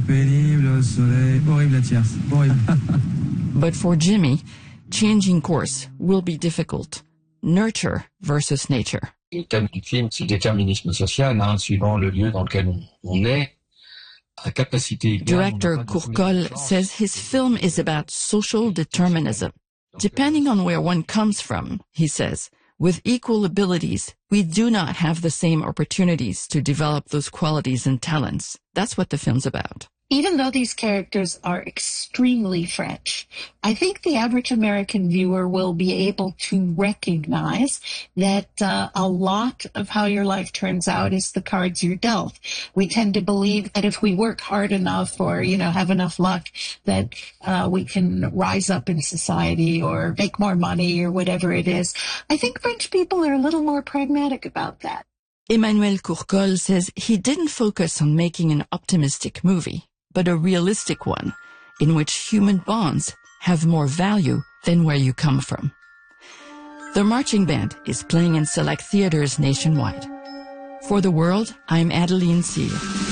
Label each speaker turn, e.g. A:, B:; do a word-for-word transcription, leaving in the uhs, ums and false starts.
A: pénible, au soleil, horrible la tierce, horrible.
B: But for Jimmy, changing course will be difficult. Nurture versus nature.
C: Le thème du film, c'est le déterminisme social, hein, suivant le lieu dans lequel on, on est. À capacité égale,
B: Director Kurkol says his film is about social determinism. Depending on where one comes from, he says, with equal abilities, we do not have the same opportunities to develop those qualities and talents. That's what the film's about.
D: Even though these characters are extremely French, I think the average American viewer will be able to recognize that uh, a lot of how your life turns out is the cards you're dealt. We tend to believe that if we work hard enough or, you know, have enough luck, that uh, we can rise up in society or make more money or whatever it is. I think French people are a little more pragmatic about that.
B: Emmanuel Kurkol says he didn't focus on making an optimistic movie, but a realistic one, in which human bonds have more value than where you come from. The marching band is playing in select theaters nationwide. For The World, I'm Adeline Seale.